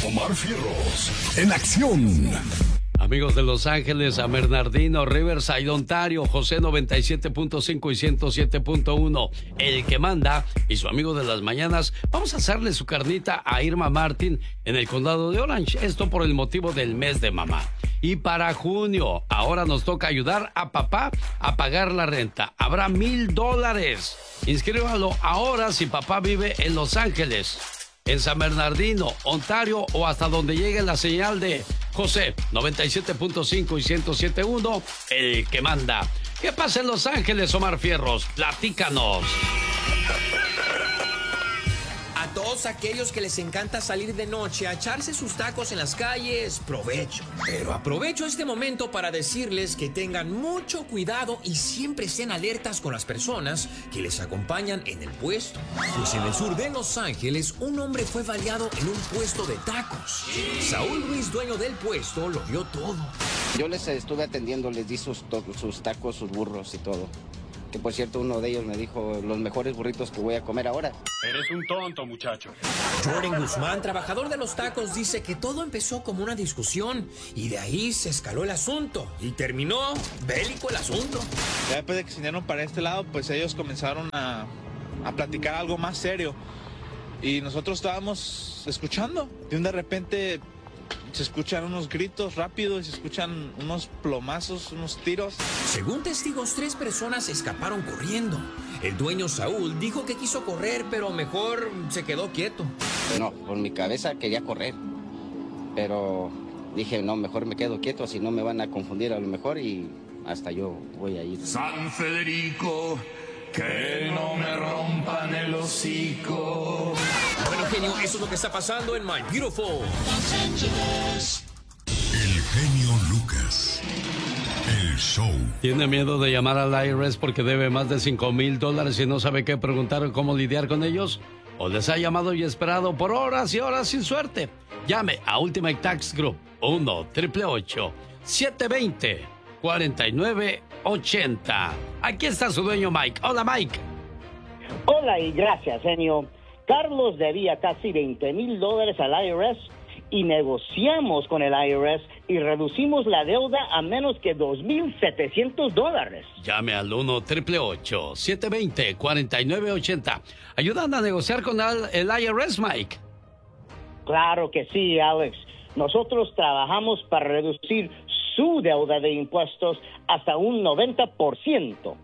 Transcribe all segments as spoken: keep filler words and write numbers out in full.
Omar Fierros, en acción. Amigos de Los Ángeles, San Bernardino, Riverside, Ontario, José noventa y siete punto cinco y ciento siete punto uno, el que manda, y su amigo de las mañanas. Vamos a hacerle su carnita a Irma Martin en el condado de Orange. Esto por el motivo del mes de mamá. Y para junio, ahora nos toca ayudar a papá a pagar la renta. Habrá mil dólares. Inscríbalo ahora si papá vive en Los Ángeles, en San Bernardino, Ontario o hasta donde llegue la señal de José noventa y siete punto cinco y ciento siete punto uno, el que manda. ¿Qué pasa en Los Ángeles, Omar Fierros? Platícanos. A todos aquellos que les encanta salir de noche a echarse sus tacos en las calles, provecho. Pero aprovecho este momento para decirles que tengan mucho cuidado y siempre estén alertas con las personas que les acompañan en el puesto. Pues en el sur de Los Ángeles, un hombre fue baleado en un puesto de tacos. Saúl Ruiz, dueño del puesto, lo vio todo. Yo les estuve atendiendo, les di sus, sus tacos, sus burros y todo. Que por cierto, uno de ellos me dijo los mejores burritos que voy a comer ahora. Eres un tonto, muchacho. Jordan Guzmán, trabajador de los tacos, dice que todo empezó como una discusión y de ahí se escaló el asunto y terminó bélico el asunto. Ya después de que se vinieron para este lado, pues ellos comenzaron a, a platicar algo más serio y nosotros estábamos escuchando. Y de repente se escuchan unos gritos rápidos, se escuchan unos plomazos, unos tiros. Según testigos, tres personas escaparon corriendo. El dueño Saúl dijo que quiso correr, pero mejor se quedó quieto. No, por mi cabeza quería correr, pero dije, no, mejor me quedo quieto, si no me van a confundir a lo mejor y hasta yo voy a ir. San Federico, que no me rompan el hocico. Bueno, genio, eso es lo que está pasando en My Beautiful Los Ángeles. El genio Lucas. El show. ¿Tiene miedo de llamar al I R S porque debe más de cinco mil dólares y no sabe qué preguntar o cómo lidiar con ellos? ¿O les ha llamado y esperado por horas y horas sin suerte? Llame a Ultimate Tax Group uno, ocho ocho ocho, siete dos cero, cuatro nueve ocho cero. Aquí está su dueño Mike. Hola, Mike. Hola y gracias, genio. Carlos debía casi veinte mil dólares al I R S y negociamos con el I R S y reducimos la deuda a menos que dos mil setecientos dólares. Llame al uno, ocho ocho ocho, siete dos cero, cuatro nueve ocho cero. ¿Ayudan a negociar con el, el I R S, Mike? Claro que sí, Alex. Nosotros trabajamos para reducir su deuda de impuestos hasta un noventa por ciento.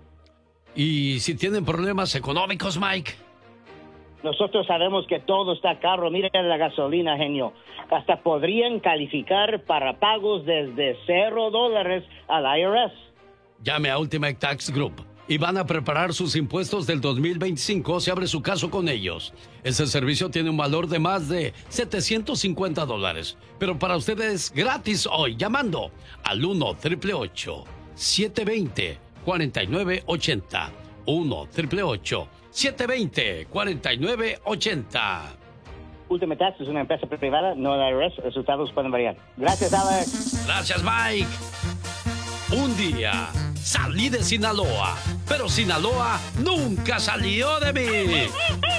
¿Y si tienen problemas económicos, Mike? Nosotros sabemos que todo está caro. Miren la gasolina, genio. Hasta podrían calificar para pagos desde cero dólares al I R S. Llame a Ultimate Tax Group y van a preparar sus impuestos del dos mil veinticinco si abre su caso con ellos. Ese servicio tiene un valor de más de setecientos cincuenta dólares. Pero para ustedes gratis hoy, llamando al uno, ocho ocho ocho, siete dos cero, cuatro nueve ocho cero. uno, ocho ocho ocho, siete dos cero, cuatro nueve ocho cero. Ultimate Tax es una empresa privada, no el I R S. Resultados pueden variar. Gracias, Alex. Gracias, Mike. Un día salí de Sinaloa, pero Sinaloa nunca salió de mí.